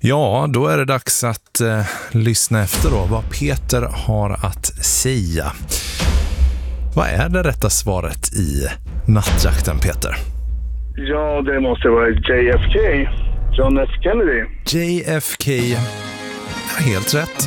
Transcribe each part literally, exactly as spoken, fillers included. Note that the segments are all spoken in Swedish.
Ja, då är det dags att eh, lyssna efter då vad Peter har att säga. Vad är det rätta svaret i nattjakten, Peter? Ja, det måste vara J F K. John F. Kennedy. J F K är helt rätt.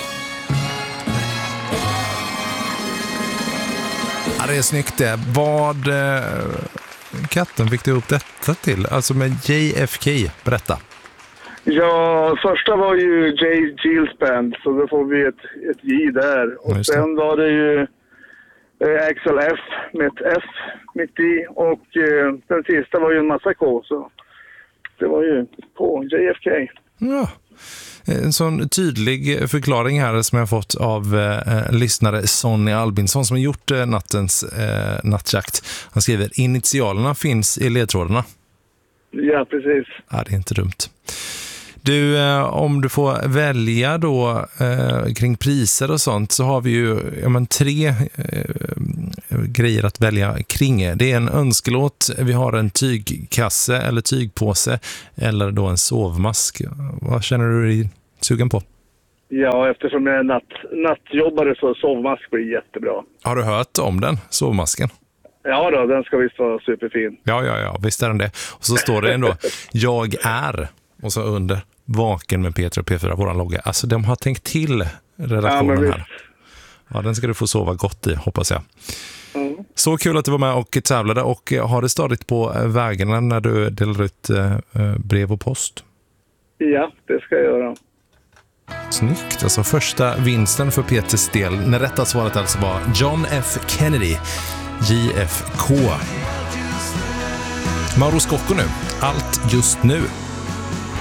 Ja, det är snyggt det. Vad eh, katten fick du ihop detta till? Alltså med J F K, berätta. Ja, första var ju J. Gills Band, så då får vi ett, ett J där. Och sen var det ju eh, Axel F med ett F mitt i. Och eh, den sista var ju en massa K, så det var ju på J F K. Ja, en sån tydlig förklaring här som jag fått av eh, lyssnare Sonny Albinsson som har gjort eh, nattens eh, nattjakt. Han skriver, initialerna finns i ledtrådarna. Ja, precis. Ja, det är inte dumt. Du, eh, om du får välja då eh, kring priser och sånt så har vi ju ja, men tre eh, grejer att välja kring. Det är en önskelåt, vi har en tygkasse eller tygpåse eller då en sovmask. Vad känner du dig sugen på? Ja, eftersom jag är natt, nattjobbare så sovmask blir jättebra. Har du hört om den, sovmasken? Ja då, den ska visst vara superfin. Ja, ja, ja, visst är den det. Och så står det ändå, jag är, och så under, vaken med Peter och P fyra, våran logga. Alltså de har tänkt till redaktionen ja, här. Ja, den ska du få sova gott i, hoppas jag. Mm. Så kul att du var med och tävlade, och har det stadigt på vägarna när du delar ut eh, brev och post? Ja, det ska jag göra. Snyggt, alltså första vinsten för Peters del. När rätta svaret alltså var John F. Kennedy, J F K. Mauro Scocco nu, allt just nu.